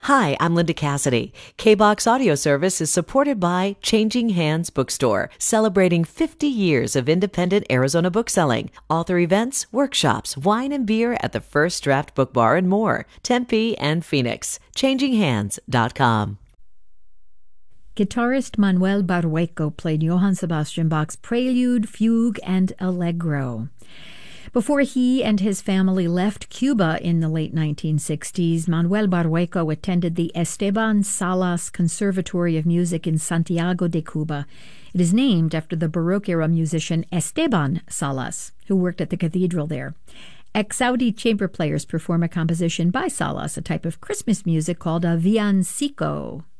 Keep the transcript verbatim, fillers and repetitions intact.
Hi, I'm Linda Cassidy. K-BOX Audio Service is supported by Changing Hands Bookstore, celebrating fifty years of independent Arizona bookselling, author events, workshops, wine and beer at the First Draft Book Bar and more, Tempe and Phoenix. changing hands dot com. Guitarist Manuel Barrueco played Johann Sebastian Bach's Prelude, Fugue, and Allegro. Before he and his family left Cuba in the late nineteen sixties, Manuel Barrueco attended the Esteban Salas Conservatory of Music in Santiago de Cuba. It is named after the Baroque-era musician Esteban Salas, who worked at the cathedral there. Ex-Saudi chamber players perform a composition by Salas, a type of Christmas music called a villancico.